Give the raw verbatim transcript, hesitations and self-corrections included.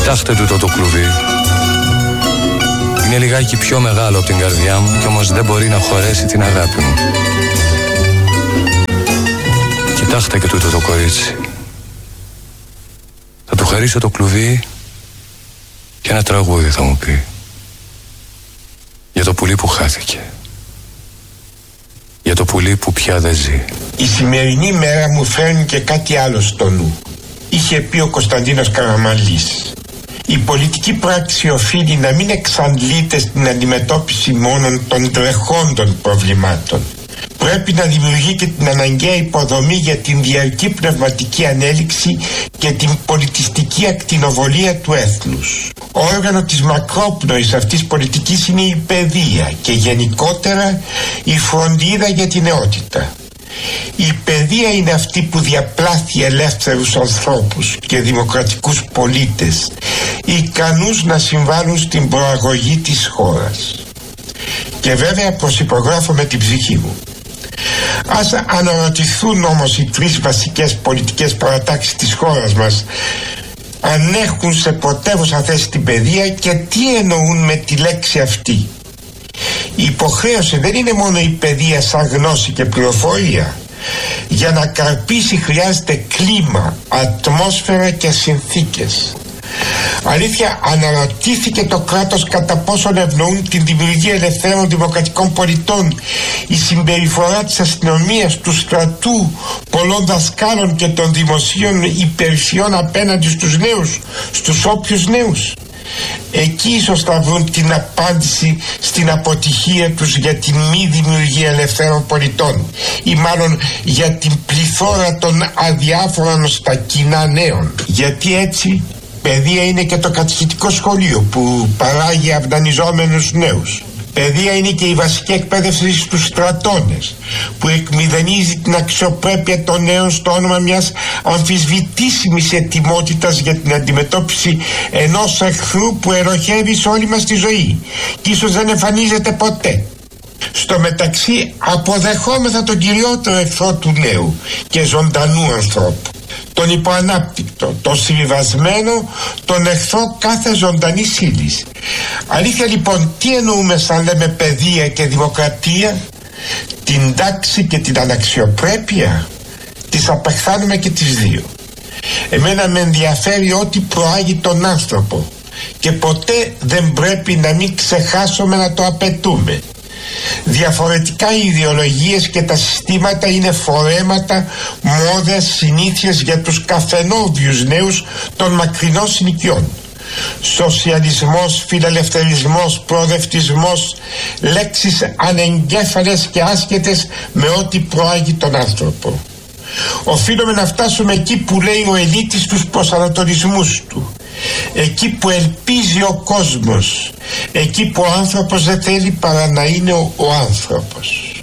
Κοιτάξτε τούτο το κλουβί. Είναι λιγάκι πιο μεγάλο από την καρδιά μου κι όμως δεν μπορεί να χωρέσει την αγάπη μου. Κοιτάξτε και τούτο το κορίτσι. Θα του χαρίσω το κλουβί και ένα τραγούδι θα μου πει. Για το πουλί που χάθηκε. Για το πουλί που πια δεν ζει. Η σημερινή μέρα μου φέρνει και κάτι άλλο στο νου. Είχε πει ο Κωνσταντίνος Καραμανλής. Η πολιτική πράξη οφείλει να μην εξαντλείται στην αντιμετώπιση μόνον των τρεχόντων προβλημάτων. Πρέπει να δημιουργεί και την αναγκαία υποδομή για την διαρκή πνευματική ανέλυξη και την πολιτιστική ακτινοβολία του έθνους. Όργανο της μακρόπνοης αυτής πολιτικής είναι η παιδεία και γενικότερα η φροντίδα για την νεότητα. Η παιδεία είναι αυτή που διαπλάθει ελεύθερους ανθρώπους και δημοκρατικούς πολίτες, ικανούς να συμβάλλουν στην προαγωγή της χώρας. Και βέβαια προσυπογράφω με την ψυχή μου. Ας αναρωτηθούν όμως οι τρεις βασικές πολιτικές παρατάξεις της χώρας μας αν έχουν σε πρωτεύουσα θέση την παιδεία και τι εννοούν με τη λέξη αυτή. Η υποχρέωση δεν είναι μόνο η παιδεία σαν γνώση και πληροφορία. Για να καρπίσει χρειάζεται κλίμα, ατμόσφαιρα και συνθήκες. Αλήθεια, αναρωτήθηκε το κράτος κατά πόσον ευνοούν την δημιουργία ελευθέρων δημοκρατικών πολιτών η συμπεριφορά της αστυνομίας, του στρατού, πολλών δασκάλων και των δημοσίων υπηρεσιών απέναντι στους νέους, στους όποιους νέους? Εκεί ίσως θα βρουν την απάντηση στην αποτυχία τους για την μη δημιουργία ελευθέρων πολιτών ή μάλλον για την πληθώρα των αδιάφορων στα κοινά νέων. Γιατί έτσι παιδεία είναι και το κατηχητικό σχολείο που παράγει αυνανιζόμενους νέους. Παιδεία είναι και η βασική εκπαίδευση στους στρατώνες που εκμηδενίζει την αξιοπρέπεια των νέων στο όνομα μιας αμφισβητήσιμης ετοιμότητας για την αντιμετώπιση ενός εχθρού που εροχεύει σε όλη μας τη ζωή και ίσως δεν εμφανίζεται ποτέ. Στο μεταξύ αποδεχόμεθα τον κυριότερο εχθρό του νέου και ζωντανού ανθρώπου, τον υποανάπτυκτο, τον συμβιβασμένο, τον εχθρό κάθε ζωντανής ύλης. Αλήθεια λοιπόν, τι εννοούμε σαν λέμε παιδεία και δημοκρατία? Την τάξη και την αναξιοπρέπεια? Τις απεχθάνουμε και τις δύο. Εμένα με ενδιαφέρει ό,τι προάγει τον άνθρωπο και ποτέ δεν πρέπει να μην ξεχάσουμε να το απαιτούμε. Διαφορετικά οι ιδεολογίες και τα συστήματα είναι φορέματα, μόδες, συνήθειες για τους καφενόβιους νέους των μακρινών συνοικιών. Σοσιαλισμός, φιλελευθερισμός, προοδευτισμός, λέξεις ανεγκέφαλες και άσχετες με ό,τι προάγει τον άνθρωπο. Οφείλουμε να φτάσουμε εκεί που λέει ο ελίτης τους προσανατολισμούς του, εκεί που ελπίζει ο κόσμος, εκεί που ο άνθρωπος δεν θέλει παρά να είναι ο, ο άνθρωπος.